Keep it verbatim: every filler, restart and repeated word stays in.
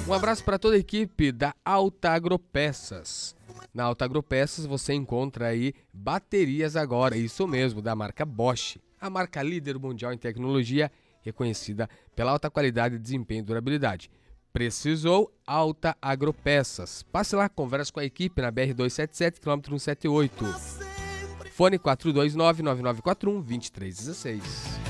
Um abraço para toda a equipe da Alta Agropeças. Na Alta Agropeças você encontra aí baterias agora, isso mesmo, da marca Bosch, a marca líder mundial em tecnologia, reconhecida pela alta qualidade, desempenho e durabilidade. Precisou? Alta Agropeças. Passe lá, converse com a equipe na B R duzentos e setenta e sete, quilômetro cento e setenta e oito. Fone quatro dois nove, nove nove quatro um, dois três um seis.